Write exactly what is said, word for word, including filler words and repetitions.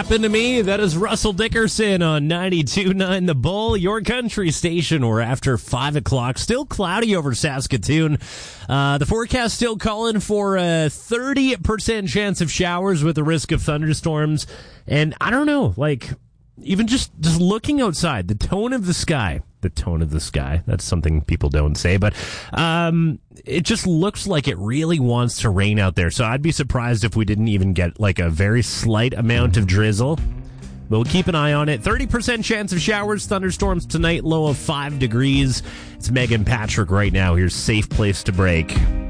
happened to me. That is Russell Dickerson on ninety-two point nine The Bull, your country station. We're after five o'clock. Still cloudy over Saskatoon. Uh, the forecast still calling for a thirty percent chance of showers with a risk of thunderstorms. And I don't know, like, even just, just looking outside, the tone of the sky, the tone of the sky, that's something people don't say, but um, it just looks like it really wants to rain out there. So I'd be surprised if we didn't even get like a very slight amount of drizzle. But we'll keep an eye on it. thirty percent chance of showers, thunderstorms tonight, low of five degrees. It's Megan Patrick right now. Here's Safe Place to Break.